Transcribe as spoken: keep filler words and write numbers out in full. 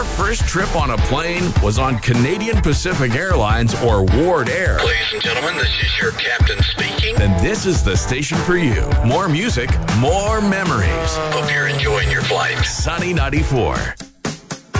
your first trip on a plane was on Canadian Pacific Airlines or Ward Air, Ladies and gentlemen, this is your captain speaking. then this is the station for you. More music, more memories. Hope you're enjoying your flight. Sunny ninety-four.